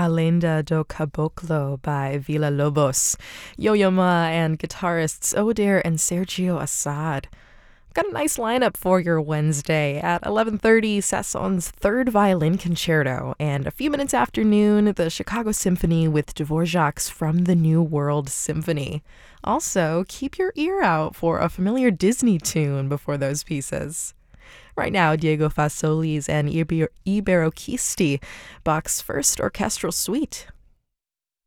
A Lenda do Caboclo by Villa-Lobos, Yo-Yo Ma, and guitarists Odair and Sergio Assad. Got a nice lineup for your Wednesday. At 11:30, Sasson's Third Violin Concerto, and a few minutes after noon, the Chicago Symphony with Dvorak's From the New World Symphony. Also, keep your ear out for a familiar Disney tune before those pieces. Right now, Diego Fasoli's and Iberoquisti, Bach's first orchestral suite.